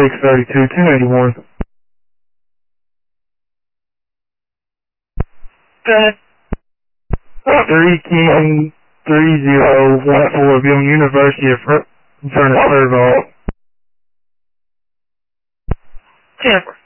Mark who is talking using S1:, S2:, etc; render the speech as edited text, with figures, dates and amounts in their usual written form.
S1: 632, 281.
S2: Go ahead.
S1: 3 King 3014 of Young University of Furnace Serval.
S2: 10.